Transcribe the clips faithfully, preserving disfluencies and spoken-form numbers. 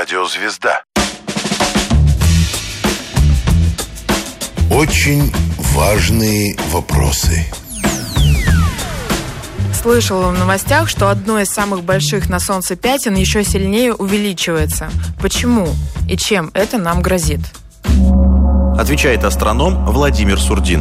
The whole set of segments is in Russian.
Радиозвезда. Очень важные вопросы. Слышала в новостях, что одно из самых больших на Солнце пятен еще сильнее увеличивается. Почему и чем это нам грозит? Отвечает астроном Владимир Сурдин.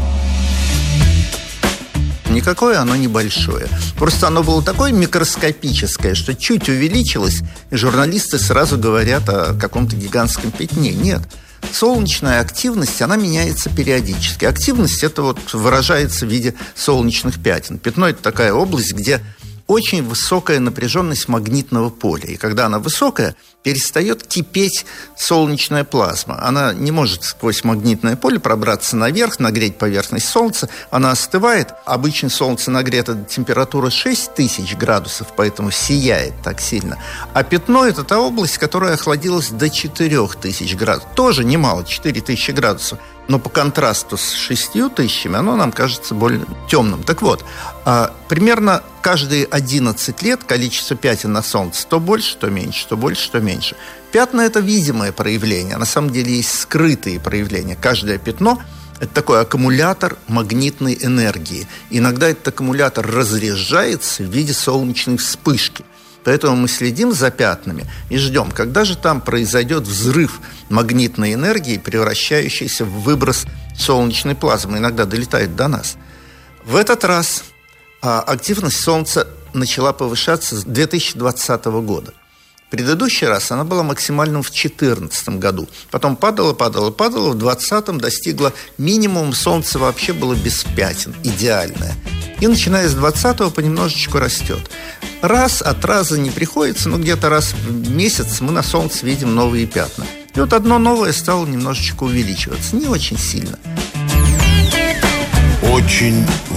Никакое оно небольшое. Просто оно было такое микроскопическое, что чуть увеличилось, и журналисты сразу говорят о каком-то гигантском пятне. Нет. Солнечная активность, она меняется периодически. Активность, это вот выражается в виде солнечных пятен. Пятно – это такая область, где очень высокая напряженность магнитного поля. И когда она высокая, перестает кипеть солнечная плазма. Она не может сквозь магнитное поле пробраться наверх, нагреть поверхность Солнца. Она остывает. Обычно Солнце нагрето до температуры шесть тысяч градусов, поэтому сияет так сильно. А пятно – это та область, которая охладилась до четыре тысячи градусов. Тоже немало, четыре тысячи градусов. Но по контрасту с шестью тысячами оно нам кажется более темным. Так вот, примерно каждые одиннадцать лет количество пятен на Солнце то больше, то меньше, то больше, то меньше. Пятна – это видимое проявление. На самом деле есть скрытые проявления. Каждое пятно – это такой аккумулятор магнитной энергии. Иногда этот аккумулятор разряжается в виде солнечной вспышки. Поэтому мы следим за пятнами и ждем, когда же там произойдет взрыв магнитной энергии, превращающийся в выброс солнечной плазмы. Иногда долетает до нас. В этот раз а, активность Солнца начала повышаться с две тысячи двадцатого года. Предыдущий раз она была максимальным в две тысячи четырнадцатом году. Потом падала, падала, падала. В двадцатом достигла минимум. Солнце вообще было без пятен, идеальное. И начиная с двадцатого понемножечку растет. Раз от раза не приходится, но где-то раз в месяц мы на Солнце видим новые пятна. И вот одно новое стало немножечко увеличиваться. Не очень сильно. Очень